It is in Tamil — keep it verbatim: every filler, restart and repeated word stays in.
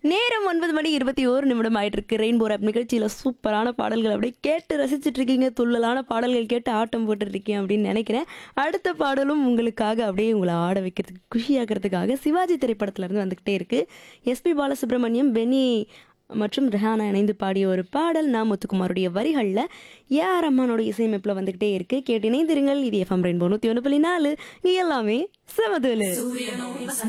நேரம் ஒன்பது மணி இருபத்தி ஒரு நிமிடம் ஆயிட்டு இருக்கு. ரெயின்போ ஆப் நிகழ்ச்சியில சூப்பரான பாடல்கள் அப்படியே கேட்டு ரசிச்சுட்டு இருக்கீங்க. துள்ளலான பாடல்கள் கேட்டு ஆட்டம் போட்டுட்டு இருக்கீங்க அப்படின்னு நினைக்கிறேன். அடுத்த பாடலும் உங்களுக்காக அப்படியே உங்களை ஆட வைக்கிறதுக்கு குஷியாக்குறதுக்காக சிவாஜி திரைப்படத்துல இருந்து வந்துகிட்டே இருக்கு. எஸ்பி பாலசுப்ரமணியம், பெனி மற்றும் ரெஹானா இணைந்து பாடிய ஒரு பாடல் நா முத்துக்குமாருடைய வரிகளில் ஏ ஆர் ரஹ்மானோட இசையமைப்பில் வந்துகிட்டே இருக்கு. கேட்டு இணைந்திருங்கள். இது எஃப்எம் ரெயின்போ நூற்றி ஒன்று புள்ளி நாலு. இங்க எல்லாமே சமதுலு.